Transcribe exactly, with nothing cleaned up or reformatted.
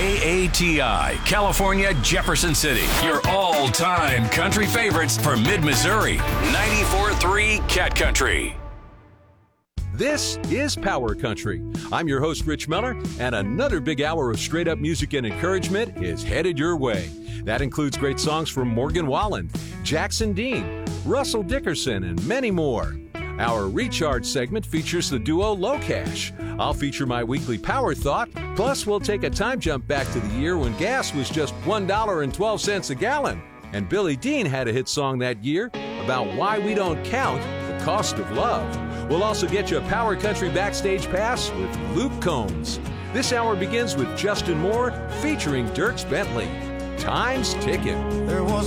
K A T I, California, Jefferson City. Your all-time country favorites for mid-Missouri. ninety-four point three Cat Country. This is Power Country. I'm your host, Rich Miller, and another big hour of straight-up music and encouragement is headed your way. That includes great songs from Morgan Wallen, Jackson Dean, Russell Dickerson, and many more. Our Recharge segment features the duo Low Cash. I'll feature my weekly power thought, plus we'll take a time jump back to the year when gas was just one dollar and twelve cents a gallon. And Billy Dean had a hit song that year about why we don't count the cost of love. We'll also get you a Power Country Backstage Pass with Luke Combs. This hour begins with Justin Moore featuring Dierks Bentley. Time's ticking. There was